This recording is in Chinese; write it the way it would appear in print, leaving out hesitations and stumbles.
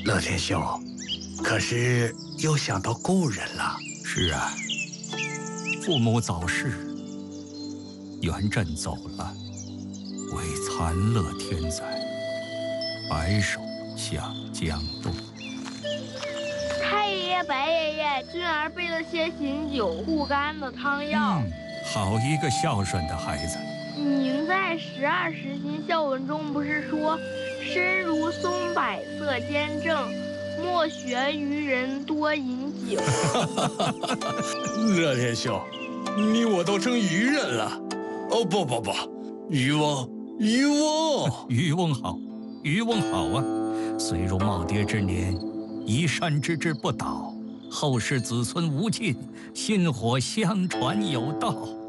乐天兄，可是又想到故人了。 是啊，父母早逝，元稹走了，为残乐天灾，白首向江东。 太爷爷、白爷爷，君儿备了些醒酒护肝的汤药。 好一个孝顺的孩子。 您在12时心孝文中不是说，身如松柏色坚正，莫学愚人多饮酒。 乐天兄，你我都成愚人了。哦，不，渔翁，渔翁好，渔翁好啊！虽入耄耋之年，以善之志不倒，后世子孙无尽，薪火相传有道。